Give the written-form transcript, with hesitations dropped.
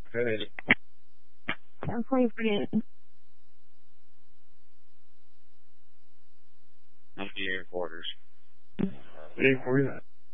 Good. I'm playing for it. Empty your quarters. Hey, where you at?